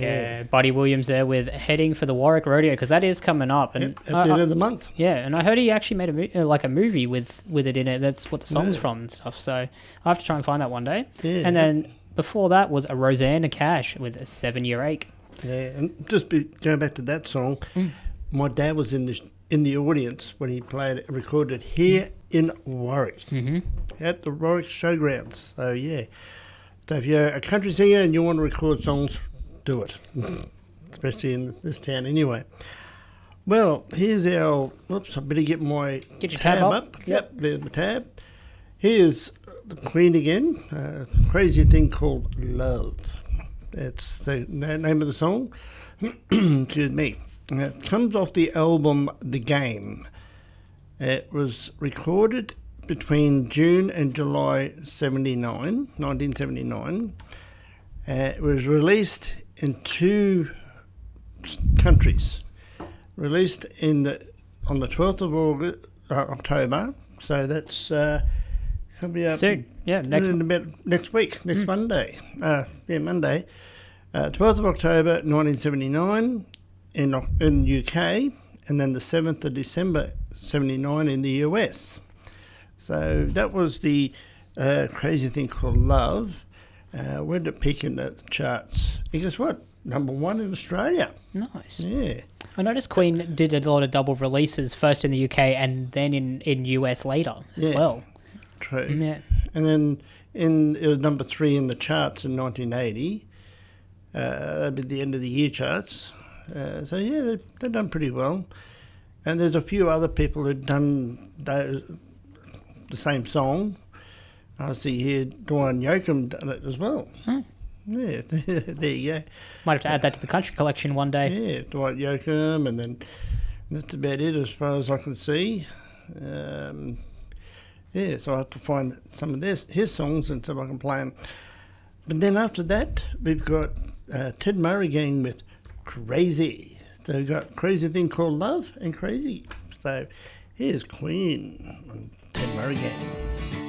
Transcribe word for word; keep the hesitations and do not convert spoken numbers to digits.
Yeah, Buddy Williams there with Heading for the Warwick Rodeo, because that is coming up. And yep, at the I, end of the month. Yeah, and I heard he actually made a mo- like a movie with, with it in it. That's what the song's yeah. from and stuff. So I have to try and find that one day. Yeah. And then before that was a Rosanna Cash with A Seven Year Ache. Yeah, and just be, going back to that song, mm. my dad was in the in the audience when he played recorded here in Warwick mm-hmm. at the Warwick Showgrounds. So yeah, so if you're a country singer and you want to record songs, do it, especially in this town anyway. Well, here's our. Whoops, I better get my get your tab, tab up. up. Yep, yep, there's my tab. Here's the Queen again. Uh, crazy thing called Love. That's the name of the song. Excuse me. It comes off the album The Game. It was recorded between June and July seventy-nine, nineteen seventy-nine. Uh, it was released in two countries. Released in the, on the twelfth of August, uh, October. So that's uh, coming up soon. Yeah, next in about next week, next mm. Monday. Uh, yeah, Monday. Uh, twelfth of October, nineteen seventy-nine in in U K, and then the seventh of December, seventy-nine in the U S. So that was the uh, crazy thing called Love. Uh, where did it peak in the charts? And guess what? Number one in Australia. Nice. Yeah. I noticed Queen did a lot of double releases, first in the U K and then in, in U S later as yeah. well. True. Yeah. And then in it was number three in the charts in nineteen eighty. Uh, that'd be the end of the year charts. Uh, so yeah, they've, they've done pretty well. And there's a few other people who've done those, the same song. I see here Dwayne Yoakam done it as well. Hmm. Yeah, there you go. Might have to add that to the country collection one day. Yeah, Dwight Yoakam, and then that's about it as far as I can see. Um, yeah, so I have to find some of this, his songs and see if I can play them. But then after that, we've got uh, Ted Murray Gang with Crazy. So we've got Crazy Thing Called Love and Crazy. So here's Queen and Ted Murray Gang.